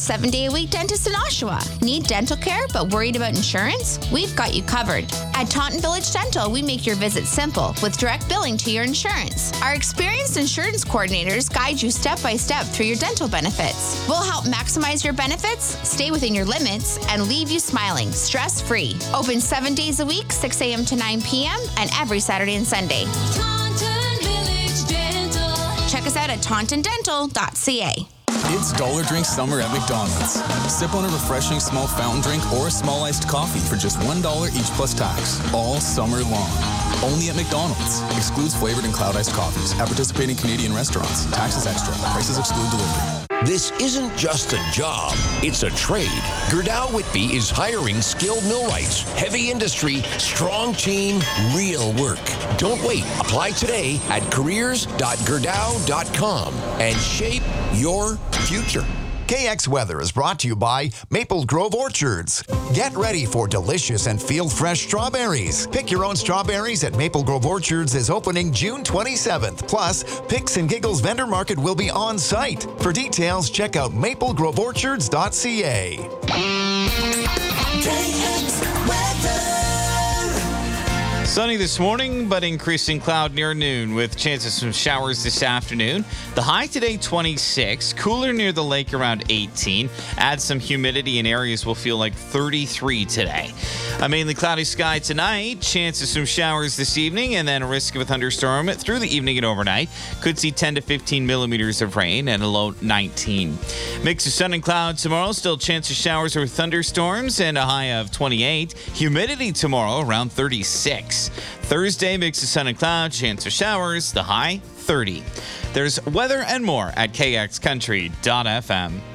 best 7-day-a-week dentist in Oshawa. Need dental care but worried about insurance? We've got you covered. At Taunton Village Dental, we make your visit simple with direct billing to your insurance. Our experienced insurance coordinators guide you step by step through your dental benefits. We'll help maximize your benefits, stay within your limits, and leave you smiling, stress-free. Open 7 days a week, 6 a.m. to 9 p.m., and every Saturday and Sunday. Taunton Village Dental. Check us out at tauntondental.ca. It's Dollar Drink Summer at McDonald's. Sip on a refreshing small fountain drink or a small iced coffee for just $1 each plus tax, all summer long. Only at McDonald's. Excludes flavored and cloud iced coffees at participating Canadian restaurants. Taxes extra. Prices exclude delivery. This isn't just a job, it's a trade. Gerdau Whitby is hiring skilled millwrights, heavy industry, strong team, real work. Don't wait. Apply today at careers.gerdau.com and shape your future. KX Weather is brought to you by Maple Grove Orchards. Get ready for delicious and feel-fresh strawberries. Pick your own strawberries at Maple Grove Orchards is opening June 27th. Plus, Picks and Giggles Vendor Market will be on site. For details, check out maplegroveorchards.ca. KX Weather. Sunny this morning, but increasing cloud near noon with chances of some showers this afternoon. The high today, 26. Cooler near the lake around 18. Add some humidity in areas will feel like 33 today. A mainly cloudy sky tonight. Chance of some showers this evening and then a risk of a thunderstorm through the evening and overnight. Could see 10 to 15 millimeters of rain and a low 19. Mix of sun and cloud tomorrow. Still chance of showers or thunderstorms and a high of 28. Humidity tomorrow around 36. Thursday, mix of sun and cloud, chance of showers, the high 30. There's weather and more at kxcountry.fm.